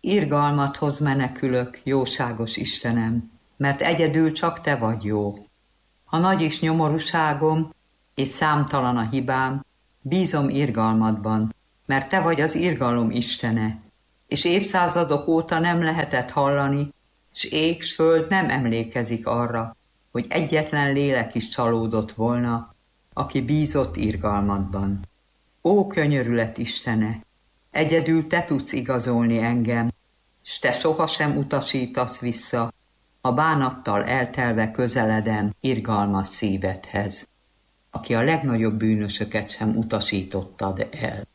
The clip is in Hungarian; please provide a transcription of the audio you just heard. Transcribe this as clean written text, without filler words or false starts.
Irgalmathoz menekülök, jóságos Istenem, mert egyedül csak te vagy jó. Ha nagy is nyomorúságom, és számtalan a hibám, bízom irgalmadban, mert te vagy az irgalom Istene, és évszázadok óta nem lehetett hallani, s ég s föld nem emlékezik arra, hogy egyetlen lélek is csalódott volna, aki bízott irgalmadban. Ó, könyörület Istene, egyedül te tudsz igazolni engem, s te sohasem utasítasz vissza, ha bánattal eltelve közeledem irgalmas szívedhez, aki a legnagyobb bűnösöket sem utasítottad el.